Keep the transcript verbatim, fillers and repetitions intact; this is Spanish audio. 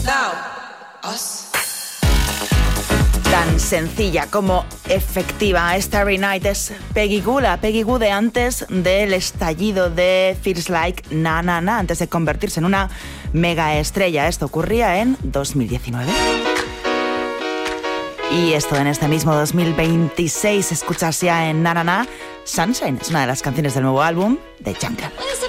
Now, us. Tan sencilla como efectiva. Starry Night es Peggy Gou, la Peggy Gou de antes del estallido de Feels Like Na Na Na, antes de convertirse en una mega estrella. Esto ocurría en dos mil diecinueve. Y esto en este mismo dos mil veintiséis escuchas ya en Na Na Na. Sunshine es una de las canciones del nuevo álbum de Jungle.